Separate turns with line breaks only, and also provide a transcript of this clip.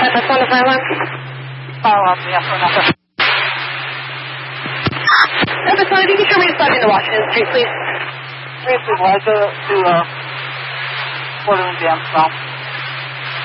That's on the fire alarm?
Fire alarm, yeah, for another.
That's fine. If you can show me to start into Washington Street, please.
Please, would like to Portland Jam Stop.